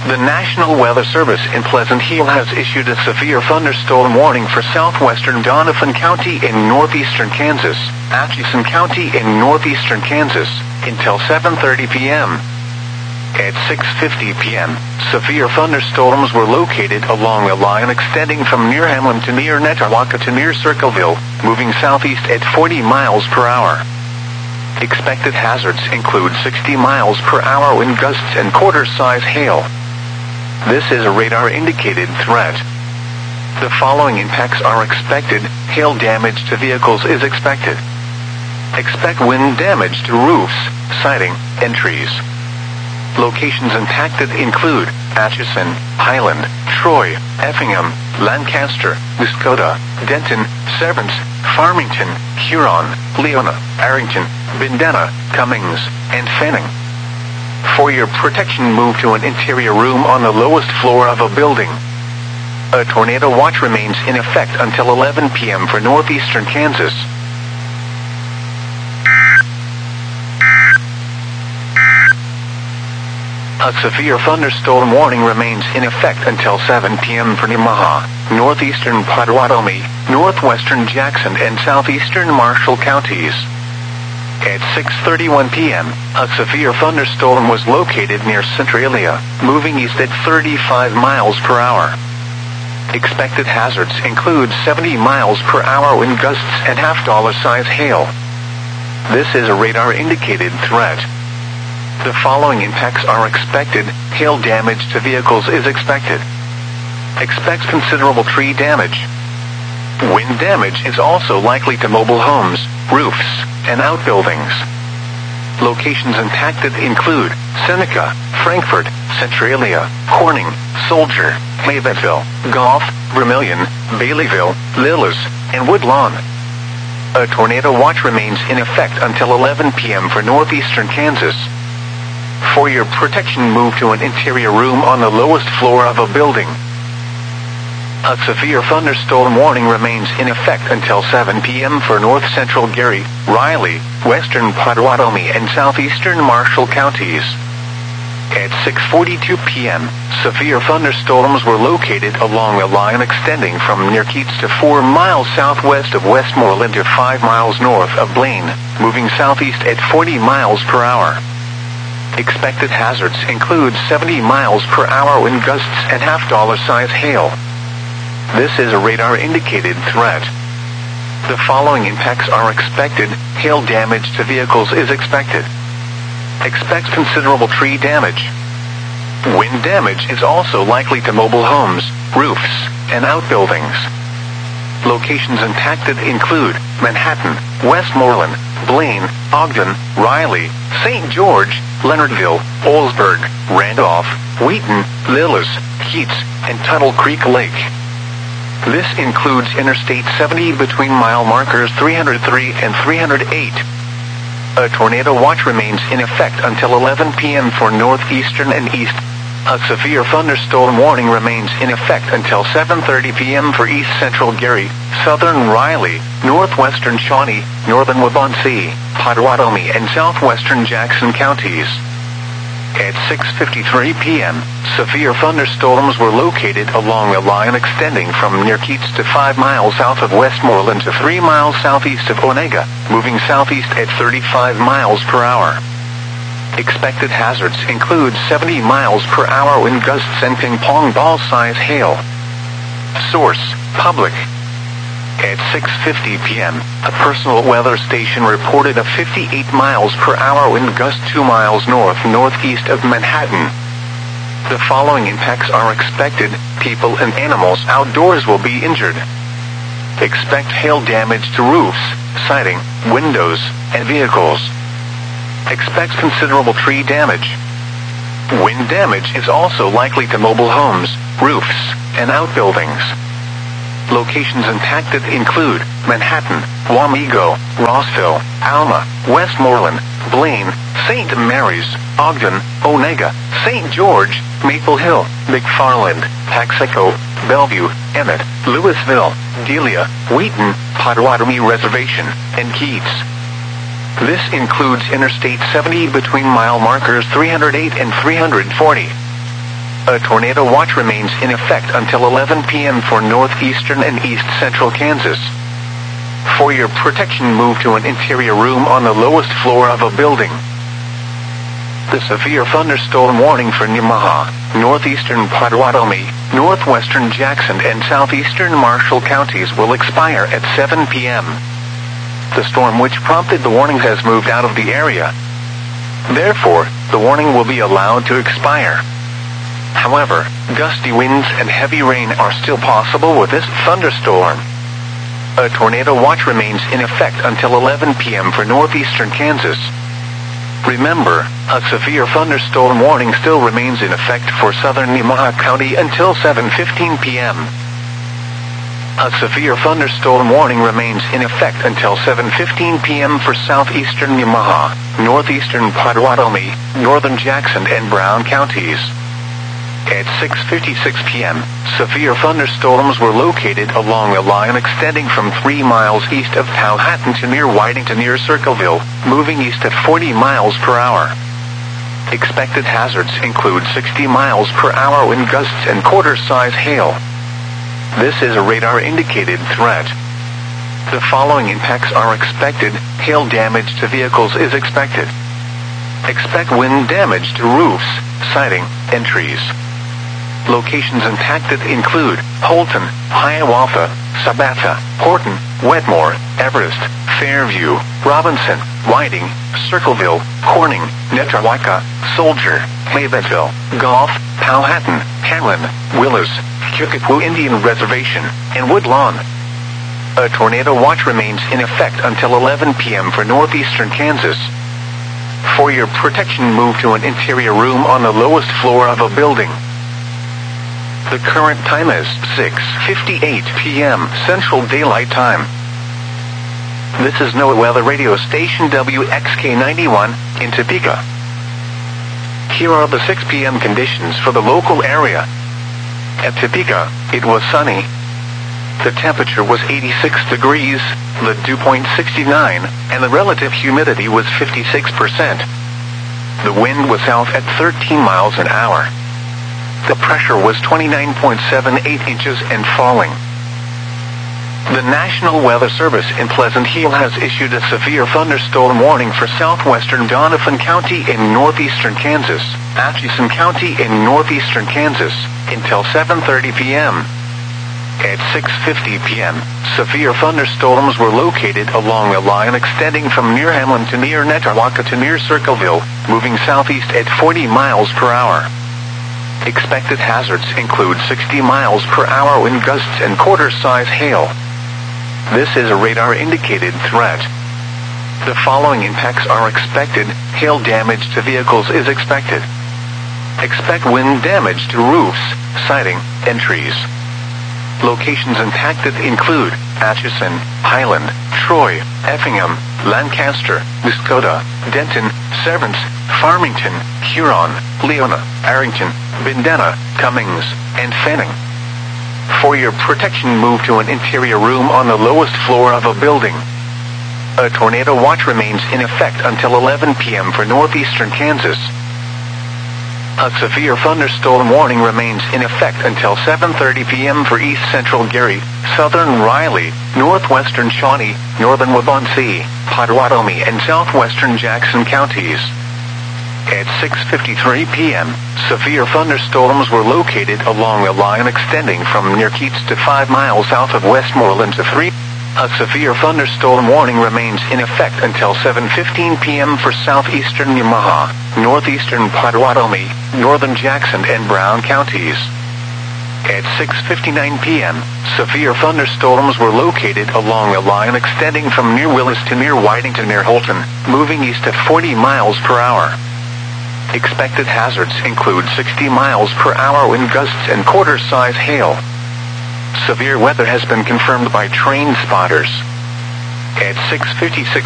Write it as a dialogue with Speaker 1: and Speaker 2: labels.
Speaker 1: The National Weather Service in Pleasant Hill has issued a severe thunderstorm warning for southwestern Donovan County in northeastern Kansas, Atchison County in northeastern Kansas, until 7:30 p.m. At 6:50 p.m., severe thunderstorms were located along a line extending from near Hamlin to near Netawaka to near Circleville, moving southeast at 40 miles per hour. Expected hazards include 60 miles per hour wind gusts and quarter-size hail. This is a radar-indicated threat. The following impacts are expected. Hail damage to vehicles is expected. Expect wind damage to roofs, siding, and trees. Locations impacted include Atchison, Highland, Troy, Effingham, Lancaster, Muskota, Denton, Severance, Farmington, Huron, Leona, Arrington, Bindana, Cummings, and Fanning. For your protection, move to an interior room on the lowest floor of a building. A tornado watch remains in effect until 11 p.m. for northeastern Kansas. A severe thunderstorm warning remains in effect until 7 p.m. for Nemaha, northeastern Potawatomi, northwestern Jackson, and southeastern Marshall counties. At 6:31 p.m., a severe thunderstorm was located near Centralia, moving east at 35 miles per hour. Expected hazards include 70 miles per hour wind gusts and half-dollar-size hail. This is a radar-indicated threat. The following impacts are expected. Hail damage to vehicles is expected. Expect considerable tree damage. Wind damage is also likely to mobile homes, roofs, and outbuildings. Locations impacted include Seneca, Frankfort, Centralia, Corning, Soldier, Maybettville, Gulf, Vermilion, Baileyville, Lillis, and Woodlawn. A tornado watch remains in effect until 11 p.m. for northeastern Kansas. For your protection, move to an interior room on the lowest floor of a building. A severe thunderstorm warning remains in effect until 7 p.m. for north-central Gary, Riley, western Potawatomi, and southeastern Marshall counties. At 6:42 p.m., severe thunderstorms were located along a line extending from near Keats to 4 miles southwest of Westmoreland to 5 miles north of Blaine, moving southeast at 40 miles per hour. Expected hazards include 70 miles per hour wind gusts and half-dollar-size hail. This is a radar-indicated threat. The following impacts are expected. Hail damage to vehicles is expected. Expect considerable tree damage. Wind damage is also likely to mobile homes, roofs, and outbuildings. Locations impacted include Manhattan, Westmoreland, Blaine, Ogden, Riley, St. George, Leonardville, Olsburg, Randolph, Wheaton, Lillis, Keats, and Tuttle Creek Lake. This includes Interstate 70 between mile markers 303 and 308. A tornado watch remains in effect until 11 p.m. for northeastern and east. A severe thunderstorm warning remains in effect until 7:30 p.m. for east-central Gary, southern Riley, northwestern Shawnee, northern Waubonsee, Potawatomi, and southwestern Jackson counties. At 6:53 p.m., severe thunderstorms were located along a line extending from near Keats to 5 miles south of Westmoreland to 3 miles southeast of Onega, moving southeast at 35 miles per hour. Expected hazards include 70 miles per hour wind gusts and ping-pong ball-size hail. Source: Public. At 6:50 p.m., a personal weather station reported a 58 miles per hour wind gust 2 miles northeast of Manhattan. The following impacts are expected. People and animals outdoors will be injured. Expect hail damage to roofs, siding, windows, and vehicles. Expect considerable tree damage. Wind damage is also likely to mobile homes, roofs, and outbuildings. Locations impacted include Manhattan, Wamego, Rossville, Alma, Westmoreland, Blaine, St. Mary's, Ogden, Onega, St. George, Maple Hill, McFarland, Texaco, Bellevue, Emmett, Louisville, Delia, Wheaton, Potawatomi Reservation, and Keats. This includes Interstate 70 between mile markers 308 and 340. A tornado watch remains in effect until 11 p.m. for northeastern and east-central Kansas. For your protection, move to an interior room on the lowest floor of a building. The severe thunderstorm warning for Nemaha, northeastern Potawatomi, northwestern Jackson, and southeastern Marshall counties will expire at 7 p.m. The storm which prompted the warning has moved out of the area. Therefore, the warning will be allowed to expire. However, gusty winds and heavy rain are still possible with this thunderstorm. A tornado watch remains in effect until 11 p.m. for northeastern Kansas. Remember, a severe thunderstorm warning still remains in effect for southern Nemaha County until 7:15 p.m. A severe thunderstorm warning remains in effect until 7:15 p.m. for southeastern Nemaha, northeastern Potawatomi, northern Jackson, and Brown counties. At 6:56 p.m., severe thunderstorms were located along a line extending from 3 miles east of Powhatan to near Whitington near Circleville, moving east at 40 miles per hour. Expected hazards include 60 miles per hour wind gusts and quarter-size hail. This is a radar-indicated threat. The following impacts are expected. Hail damage to vehicles is expected. Expect wind damage to roofs, siding, and trees. Locations impacted include Holton, Hiawatha, Sabatha, Horton, Wetmore, Everest, Fairview, Robinson, Whiting, Circleville, Corning, Netawaka, Soldier, Maybettville, Gulf, Powhatan, Hanlon, Willows, Kickapoo Indian Reservation, and Woodlawn. A tornado watch remains in effect until 11 p.m. for northeastern Kansas. For your protection, move to an interior room on the lowest floor of a building. The current time is 6:58 p.m. Central Daylight Time. This is NOAA Weather Radio Station WXK-91 in Topeka. Here are the 6 p.m. conditions for the local area. At Topeka, it was sunny. The temperature was 86 degrees, the dew point 69, and the relative humidity was 56%. The wind was south at 13 miles an hour. The pressure was 29.78 inches and falling. The National Weather Service in Pleasant Hill has issued a severe thunderstorm warning for southwestern Doniphan County in northeastern Kansas, Atchison County in northeastern Kansas, until 7:30 p.m. At 6:50 p.m., severe thunderstorms were located along a line extending from near Hamlin to near Netawaka to near Circleville, moving southeast at 40 miles per hour. Expected hazards include 60 miles per hour wind gusts and quarter-size hail. This is a radar-indicated threat. The following impacts are expected. Hail damage to vehicles is expected. Expect wind damage to roofs, siding, and trees. Locations impacted include Atchison, Highland, Troy, Effingham, Lancaster, Muskota, Denton, Severance, Farmington, Huron, Leona, Arrington, Bindana, Cummings, and Fanning. For your protection, move to an interior room on the lowest floor of a building. A tornado watch remains in effect until 11 p.m. for northeastern Kansas. A severe thunderstorm warning remains in effect until 7:30 p.m. for east central Gary, southern Riley, northwestern Shawnee, northern Waubonsee, Potawatomi, and southwestern Jackson counties. At 6:53 p.m., severe thunderstorms were located along a line extending from near Keats to 5 miles south of Westmoreland to 3. A severe thunderstorm warning remains in effect until 7:15 p.m. for southeastern Nemaha, northeastern Potawatomi, northern Jackson, and Brown counties. At 6:59 p.m., severe thunderstorms were located along a line extending from near Willis to near Whitington near Holton, moving east at 40 miles per hour. Expected hazards include 60 miles per hour wind gusts and quarter-size hail. Severe weather has been confirmed by train spotters. At 6:56